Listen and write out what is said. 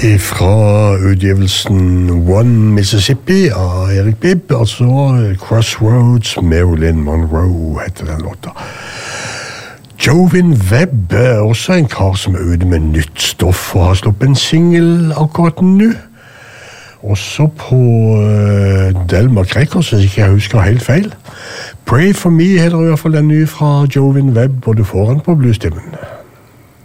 Fra utgivelsen One Mississippi av Erik Bibb, altså Crossroads, Marilyn Monroe heter den låta. Jovin Webb er også en kar som er ute med nytt stoff og har sluppet en single akkurat nå. Også på Delmark Records, hvis ikke jeg husker helt feil. Pray For Me heter i hvert fall den nye fra Jovin Webb, og du får den på Bluestimmen.